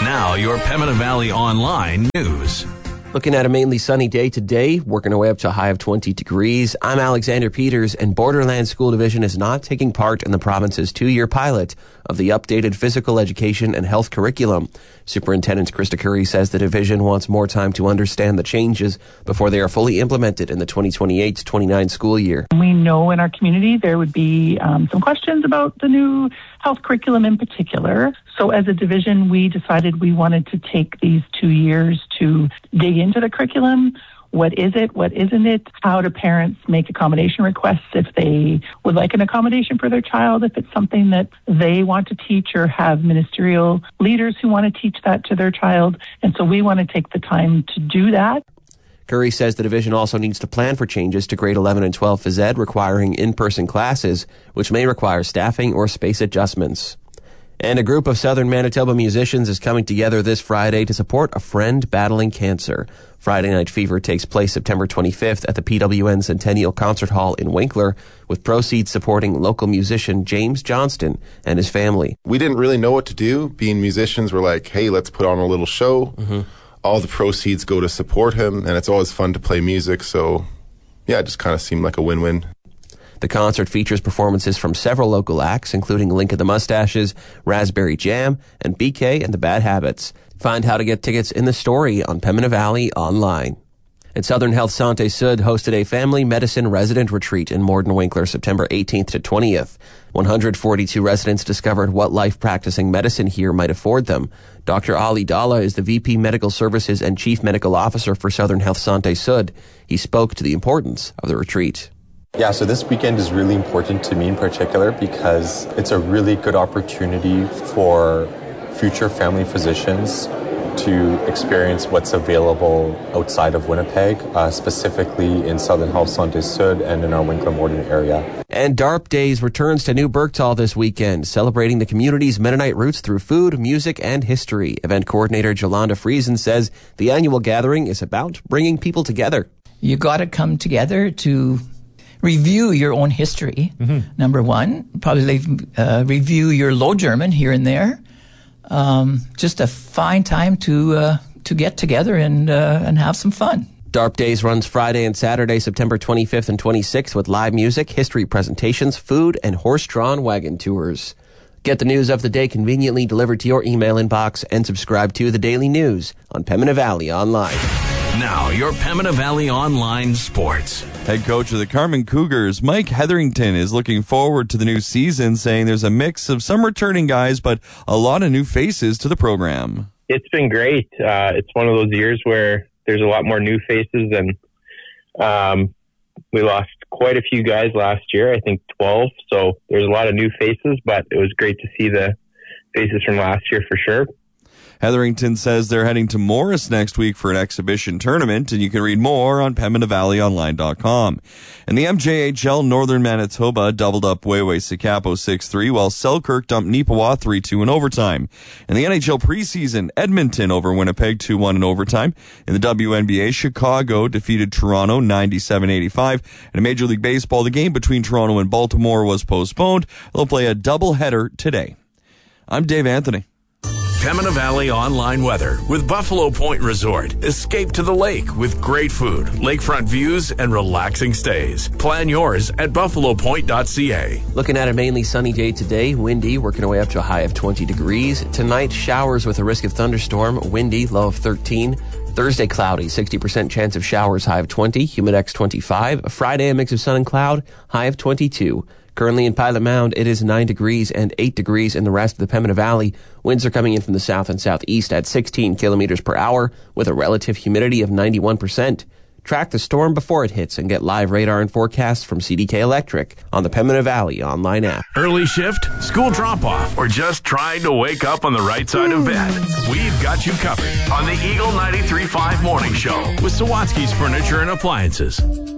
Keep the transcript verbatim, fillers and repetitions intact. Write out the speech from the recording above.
Now, your Pembina Valley Online news. Looking at a mainly sunny day today, working our way up to a high of twenty degrees. I'm Alexander Peters, and Borderland School Division is not taking part in the province's two-year pilot of the updated physical education and health curriculum. Superintendent Krista Curry says the division wants more time to understand the changes before they are fully implemented in the twenty twenty-eight twenty-nine school year. We know in our community there would be um, some questions about the new health curriculum in particular. So as a division, we decided we wanted to take these two years to dig into the curriculum. What is it? What isn't it? How do parents make accommodation requests if they would like an accommodation for their child, if it's something that they want to teach, or have ministerial leaders who want to teach that to their child. And so we want to take the time to do that. Curry says the division also needs to plan for changes to grade eleven and twelve phys ed requiring in-person classes, which may require staffing or space adjustments. And a group of Southern Manitoba musicians is coming together this Friday to support a friend battling cancer. Friday Night Fever takes place September twenty-fifth at the P W N Centennial Concert Hall in Winkler, with proceeds supporting local musician James Johnston and his family. We didn't really know what to do. Being musicians, we're like, hey, let's put on a little show. Mm-hmm. All the proceeds go to support him, and it's always fun to play music. So, yeah, it just kind of seemed like a win-win. The concert features performances from several local acts, including Link of the Mustaches, Raspberry Jam, and B K and the Bad Habits. Find how to get tickets in the story on Pembina Valley Online. And Southern Health Santé Sud hosted a family medicine resident retreat in Morden Winkler September eighteenth to twentieth. one hundred forty-two residents discovered what life practicing medicine here might afford them. Doctor Ali Dalla is the V P Medical Services and Chief Medical Officer for Southern Health Santé Sud. He spoke to the importance of the retreat. Yeah, so this weekend is really important to me in particular because it's a really good opportunity for future family physicians to experience what's available outside of Winnipeg, uh, specifically in Southern Health Santé Sud and in our Winkler-Morden area. And D A R P Days returns to New Bergtal this weekend, celebrating the community's Mennonite roots through food, music, and history. Event coordinator Jolanda Friesen says the annual gathering is about bringing people together. You got to come together to review your own history, mm-hmm. number one. Probably uh, review your Low German here and there. Um, just a fine time to uh, to get together and uh, and have some fun. D A R P Days runs Friday and Saturday, September twenty-fifth and twenty-sixth, with live music, history presentations, food, and horse-drawn wagon tours. Get the news of the day conveniently delivered to your email inbox and subscribe to the Daily News on Pembina Valley Online. Now, your Pembina Valley Online Sports. Head coach of the Carman Cougars, Mike Hetherington, is looking forward to the new season, saying there's a mix of some returning guys, but a lot of new faces to the program. It's been great. Uh, it's one of those years where there's a lot more new faces, and um, we lost quite a few guys last year, I think twelve, so there's a lot of new faces, but it was great to see the faces from last year for sure. Hetherington says they're heading to Morris next week for an exhibition tournament, and you can read more on Pembina Valley Online dot com. And the M J H L Northern Manitoba doubled up Wayway-Sikapo six three, while Selkirk dumped Neepawa three two in overtime. In the N H L preseason, Edmonton over Winnipeg two one in overtime. In the W N B A, Chicago defeated Toronto ninety-seven eighty-five. And in Major League Baseball, the game between Toronto and Baltimore was postponed. They'll play a doubleheader today. I'm Dave Anthony. Pembina Valley Online Weather with Buffalo Point Resort. Escape to the lake with great food, lakefront views, and relaxing stays. Plan yours at buffalo point dot c a. Looking at a mainly sunny day today, windy, working our way up to a high of twenty degrees. Tonight, showers with a risk of thunderstorm, windy, low of thirteen. Thursday, cloudy, sixty percent chance of showers, high of twenty, Humidex twenty-five. Friday, a mix of sun and cloud, high of twenty-two. Currently in Pilot Mound, it is nine degrees and eight degrees in the rest of the Pembina Valley. Winds are coming in from the south and southeast at sixteen kilometers per hour with a relative humidity of ninety-one percent. Track the storm before it hits and get live radar and forecasts from C D K Electric on the Pembina Valley online app. Early shift, school drop-off, or just trying to wake up on the right side of bed. We've got you covered on the Eagle ninety-three point five Morning Show with Sawatsky's Furniture and Appliances.